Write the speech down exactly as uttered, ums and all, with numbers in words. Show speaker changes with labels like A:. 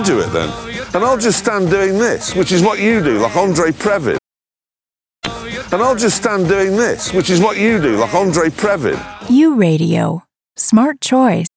A: do it then. And I'll just stand doing this, which is what you do, like Andre Previn. And I'll just stand doing this, which is what you do, like Andre Previn.
B: U Radio. Smart choice.